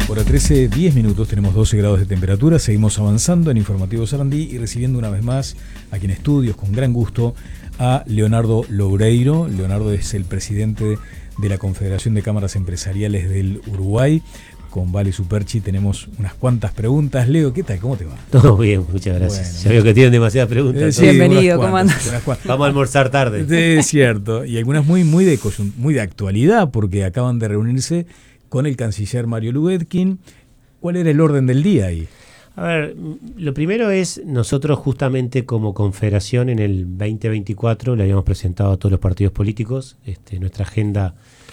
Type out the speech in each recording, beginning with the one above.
Hora 13, 10 minutos, tenemos 12 grados de temperatura, seguimos avanzando en Informativo Sarandí y recibiendo una vez más aquí en estudios con gran gusto a Leonardo Loureiro. Leonardo es el presidente de la Confederación de Cámaras Empresariales del Uruguay. Con Vale Superchi tenemos unas cuantas preguntas. Leo, ¿qué tal? ¿Cómo te va? Todo bien, muchas gracias. Bueno, ya veo que tienen demasiadas preguntas. Sí, bienvenido, ¿cómo andas? Vamos a almorzar tarde. Es cierto, y algunas muy de actualidad, porque acaban de reunirse con el canciller Mario Lubetkin. ¿Cuál era el orden del día ahí? A ver, lo primero es, nosotros justamente como confederación en el 2024 le habíamos presentado a todos los partidos políticos nuestra agenda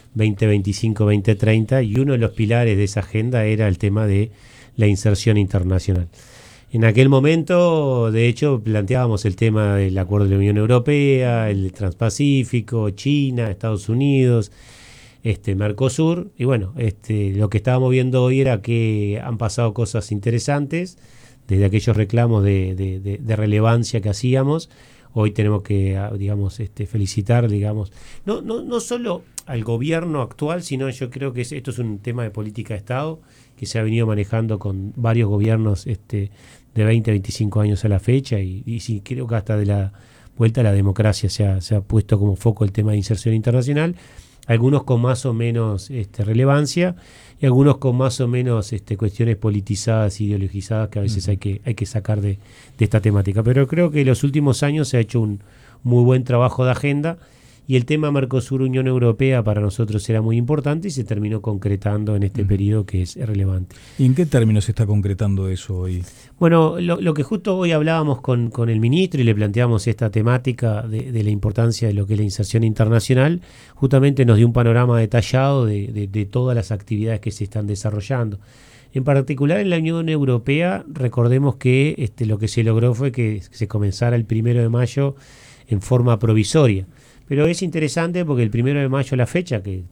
2025-2030, y uno de los pilares de esa agenda era el tema de la inserción internacional. En aquel momento, de hecho, planteábamos el tema del acuerdo de la Unión Europea, el Transpacífico, China, Estados Unidos, Mercosur, y bueno, lo que estábamos viendo hoy era que han pasado cosas interesantes desde aquellos reclamos de relevancia que hacíamos. Hoy tenemos que, digamos, felicitar, digamos, no solo al gobierno actual, sino yo creo que esto es un tema de política de Estado que se ha venido manejando con varios gobiernos de 20, 25 años a la fecha, y sí, creo que hasta de la vuelta a la democracia se ha puesto como foco el tema de inserción internacional, algunos con más o menos relevancia y algunos con más o menos cuestiones politizadas, ideologizadas, que a veces hay que sacar de esta temática. Pero creo que en los últimos años se ha hecho un muy buen trabajo de agenda, y el tema Mercosur-Unión Europea para nosotros era muy importante y se terminó concretando en este periodo, que es relevante. ¿Y en qué términos se está concretando eso hoy? Bueno, lo que justo hoy hablábamos con el ministro y le planteamos esta temática de la importancia de lo que es la inserción internacional, justamente nos dio un panorama detallado de todas las actividades que se están desarrollando. En particular en la Unión Europea, recordemos que lo que se logró fue que se comenzara el 1 de mayo en forma provisoria. Pero es interesante porque el 1 de mayo, la fecha que